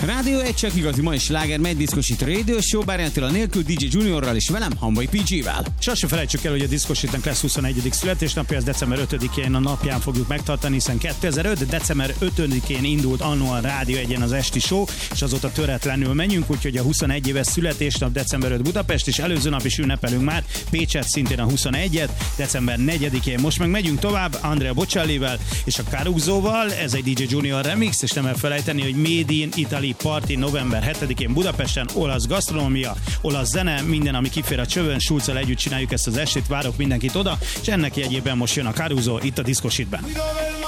Rádió 1 csak igazi mai sláger megy diszkosít Radio Show, Bárjától a nélkül DJ Juniorral és velem, Hamvai PG-vel. Sose felejtsük el, hogy a diszkosítnak lesz 21. születésnapja, ez december 5-én a napján fogjuk megtartani, hiszen 2005. december 5-én indult annó a Rádió 1-en az esti show, és azóta töretlenül menjünk, úgyhogy a 21 éves születésnap december 5 Budapest, és előző nap is ünnepelünk már Pécset szintén a 21-et, december 4-én. Most meg megyünk tovább Andrea Bocellivel és a Caruzóval, ez egy DJ Junior remix, és nem elfelejteni, hogy Made in Italy Party november 7-én Budapesten, olasz gasztronómia, olasz zene, minden, ami kifér a csövön, Schulzzal együtt csináljuk ezt az estét, várok mindenkit oda, és ennek jegyében most jön a Caruso itt a Diszkosítben.